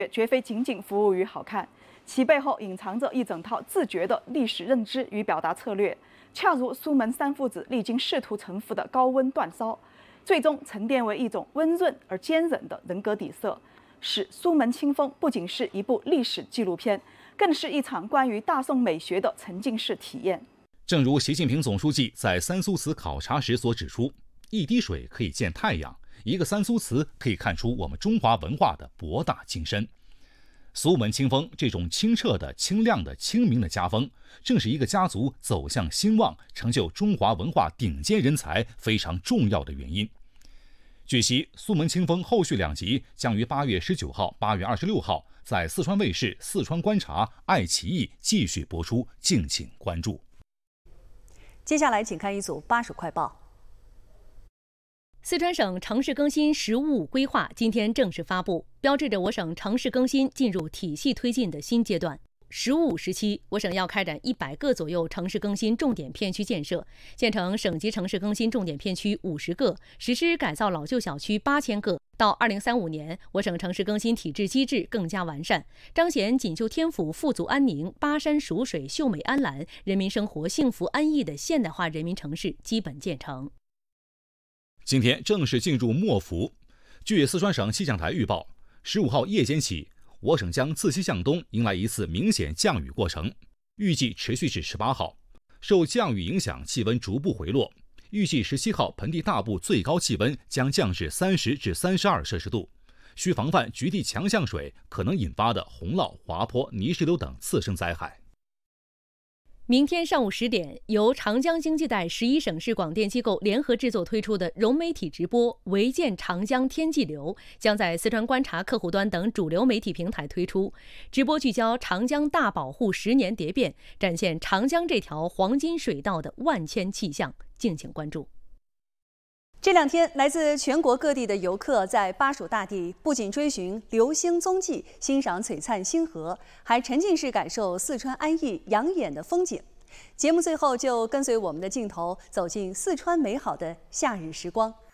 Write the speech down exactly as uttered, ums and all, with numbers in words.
绝非仅仅服务于好看，其背后隐藏着一整套自觉的历史认知与表达策略。恰如苏门三父子历经仕途沉浮的高温煅烧，最终沉淀为一种温润而坚韧的人格底色，使《苏门清风》不仅是一部历史纪录片，更是一场关于大宋美学的沉浸式体验。 正如习近平总书记在三苏祠考察时所指出，一滴水可以见太阳，一个三苏祠可以看出我们中华文化的博大精深。苏门清风这种清澈的、清亮的、清明的家风，正是一个家族走向兴旺、成就中华文化顶尖人才非常重要的原因。据悉，苏门清风后续两集将于八月十九号、八月二十六号在四川卫视《四川观察》爱奇艺继续播出，敬请关注。 接下来，请看一组巴蜀快报。 四川省城市更新“十五五”规划今天正式发布，标志着我省城市更新进入体系推进的新阶段。“十五五”时期，我省要开展一百个左右城市更新重点片区建设，建成省级城市更新重点片区五十个，实施改造老旧小区八千个。到二零三五年，我省城市更新体制机制更加完善，彰显锦绣天府、富足安宁、巴山蜀水、秀美安澜，人民生活幸福安逸的现代化人民城市基本建成。 今天正式进入末伏。据四川省气象台预报，十五号夜间起，我省将自西向东迎来一次明显降雨过程，预计持续至十八号。受降雨影响，气温逐步回落，预计十七号盆地大部最高气温将降至三十至三十二摄氏度，需防范局地强降水可能引发的洪涝、滑坡、泥石流等次生灾害。 明天上午十点，由长江经济带十一省市广电机构联合制作推出的融媒体直播《围建长江天际流》将在四川观察客户端等主流媒体平台推出。直播聚焦长江大保护十年蝶变，展现长江这条黄金水道的万千气象，敬请关注。 这两天，来自全国各地的游客在巴蜀大地不仅追寻流星踪迹、欣赏璀璨星河，还沉浸式感受四川安逸养眼的风景。节目最后就跟随我们的镜头走进四川美好的夏日时光。